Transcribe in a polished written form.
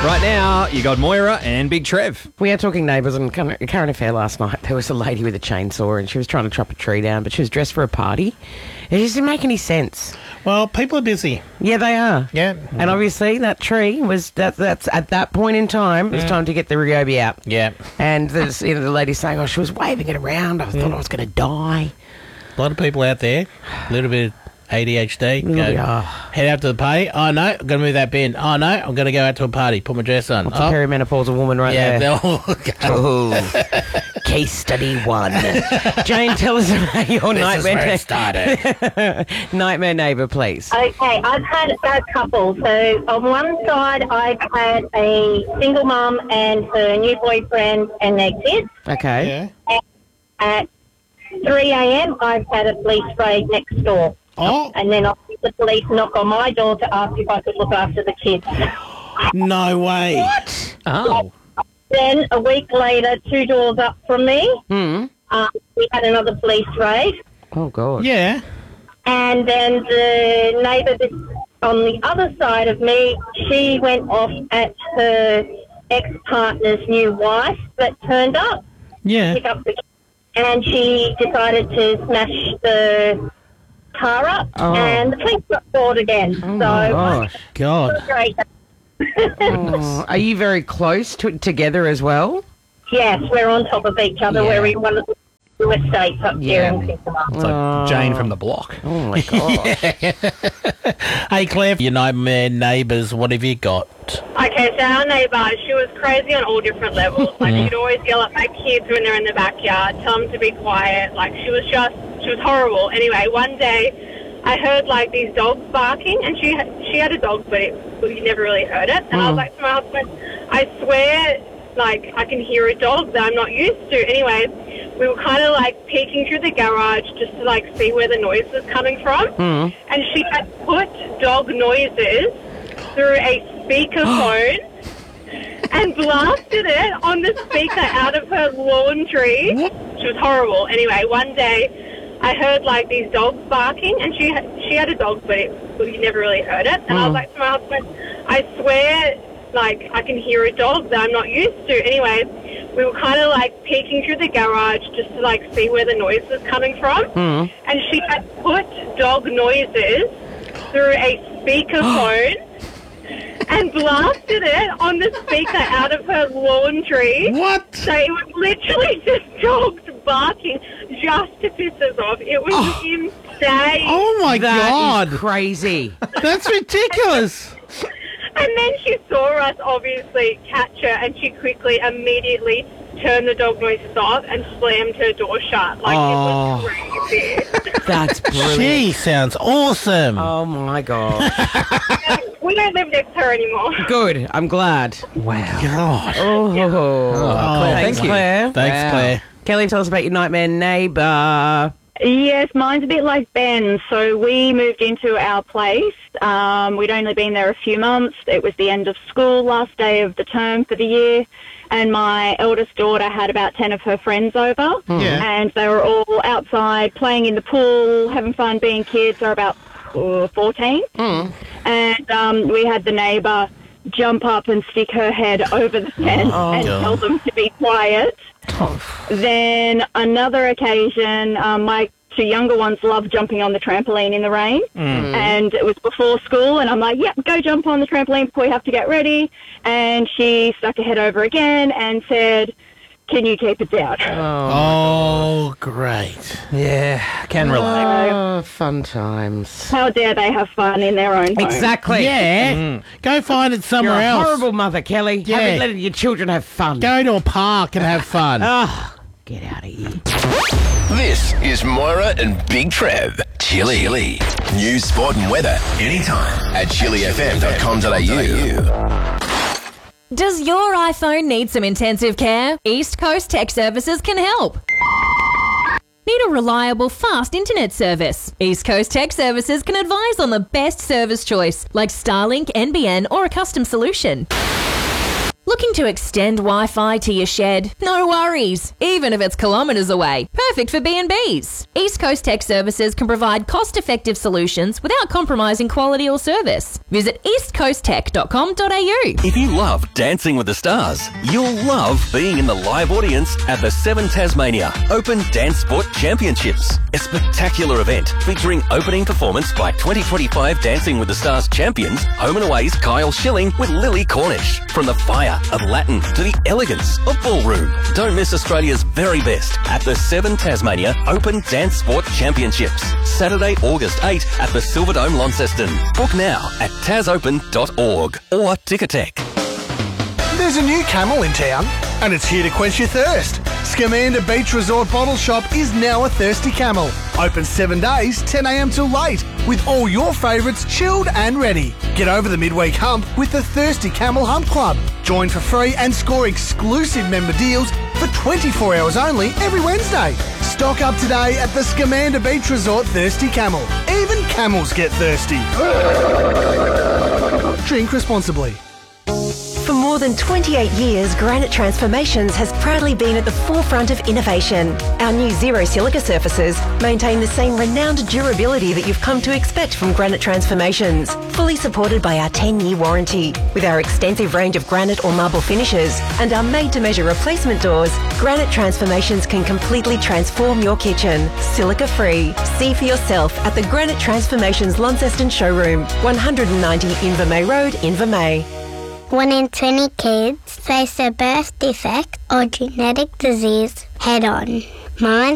Right now, you got Moira and Big Trev. We are talking neighbours and current affair last night. There was a lady with a chainsaw and she was trying to chop a tree down, but she was dressed for a party. It just didn't make any sense. Well, people are busy. Yeah, they are. Yeah. And obviously that tree was, that's at that point in time, it was time to get the Ryobi out. Yeah. And there's, the lady saying, she was waving it around. I thought I was going to die. A lot of people out there, a little bit of ADHD. Head out to the party. Oh, no, I'm going to move that bin. Oh, no, I'm going to go out to a party, put my dress on. That's a perimenopausal woman right there. they'll all go. Case study 1. Jane, tell us about your nightmare. Nightmare neighbour, please. Okay, I've had a couple. So on one side, I've had a single mum and her new boyfriend and their kids. Okay. Yeah. At 3 a.m., I've had a police raid next door. Oh, And then the police knock on my door to ask if I could look after the kids. no way. What? Oh. Then a week later, 2 doors up from me, we had another police raid. Oh, God. Yeah. And then the neighbour on the other side of me, she went off at her ex-partner's new wife that turned up, Yeah. pick up the kids, and she decided to smash the car up, and the police got called again. Oh, my gosh. God. Great. Oh, are you very close together as well? Yes, we're on top of each other. Yeah. We're in one of the estates up here in Kingston. It's like Jane from the block. Oh, my gosh. Hey, Claire, your nightmare neighbours, what have you got? Okay, so our neighbour, she was crazy on all different levels. Like, she'd always yell at my kids when they're in the backyard, tell them to be quiet. Like, she was horrible. Anyway, one day I heard, like, these dogs barking, and she had a dog, but we never really heard it. And I was like to my husband, I swear, like, I can hear a dog that I'm not used to. Anyway, we were kind of, like, peeking through the garage just to, like, see where the noise was coming from. And she had put dog noises through a speakerphone and blasted it on the speaker out of her laundry. She was horrible. Anyway, one day I heard, like, these dogs barking, and she had a dog, but we never really heard it. And I was like to my husband, I swear, like, I can hear a dog that I'm not used to. Anyway, we were kind of, like, peeking through the garage just to, like, see where the noise was coming from. And she had put dog noises through a speakerphone and blasted it on the speaker out of her laundry. What? So it was literally just dogs barking just to piss us off. It was insane. Oh, my God. That is crazy. That's ridiculous. And then she saw us obviously catch her, and she immediately turned the dog noises off and slammed her door shut. Like, it was crazy. That's brilliant. She sounds awesome. Oh, my God. We don't live next to her anymore. Good. I'm glad. Wow. God. Oh, Claire, thanks, thank you. Claire. Thanks, Claire. Kelly, tell us about your nightmare neighbour. Yes, mine's a bit like Ben. So we moved into our place. We'd only been there a few months. It was the end of school, last day of the term for the year. And my eldest daughter had about 10 of her friends over. Yeah. And they were all outside playing in the pool, having fun, being kids. They're about 14. And we had the neighbour jump up and stick her head over the fence and tell them to be quiet. Then another occasion, my 2 younger ones love jumping on the trampoline in the rain. And it was before school, and I'm like, yep, go jump on the trampoline before we have to get ready. And she stuck her head over again and said, can you keep it down? Oh, great. Yeah, can relate. Oh, fun times. How dare they have fun in their own home? Exactly. Yeah. Go find it You're somewhere a else. horrible mother, Kelly. Yeah. Haven't letting your children have fun. Go to a park and have fun. Get out of here. This is Moira and Big Trev. Chili. News, sport and weather anytime at chilifm.com.au. Does your iPhone need some intensive care? East Coast Tech Services can help. Need a reliable, fast internet service? East Coast Tech Services can advise on the best service choice, like Starlink, NBN, or a custom solution. Looking to extend Wi-Fi to your shed? No worries, even if it's kilometres away. Perfect for B&Bs. East Coast Tech Services can provide cost-effective solutions without compromising quality or service. Visit eastcoasttech.com.au. If you love Dancing with the Stars, you'll love being in the live audience at the 7 Tasmania Open Dance Sport Championships, a spectacular event featuring opening performance by 2025 Dancing with the Stars champions, Home and Away's Kyle Schilling with Lily Cornish. From the fire of Latin to the elegance of ballroom, don't miss Australia's very best at the 7 Tasmania Open Dance Sport Championships, Saturday, August 8 at the Silverdome, Launceston. Book now at tasopen.org or Ticketek. There's a new Camel in town, and it's here to quench your thirst. Scamander Beach Resort Bottle Shop is now a Thirsty Camel. Open 7 days, 10 a.m. till late, with all your favourites chilled and ready. Get over the midweek hump with the Thirsty Camel Hump Club. Join for free and score exclusive member deals for 24 hours only every Wednesday. Stock up today at the Scamander Beach Resort Thirsty Camel. Even camels get thirsty. Drink responsibly. For more than 28 years, Granite Transformations has proudly been at the forefront of innovation. Our new Zero Silica surfaces maintain the same renowned durability that you've come to expect from Granite Transformations, fully supported by our 10-year warranty. With our extensive range of granite or marble finishes and our made-to-measure replacement doors, Granite Transformations can completely transform your kitchen, silica-free. See for yourself at the Granite Transformations Launceston showroom, 190 Invermay Road, Invermay. 1 in 20 kids face a birth defect or genetic disease head on. Mine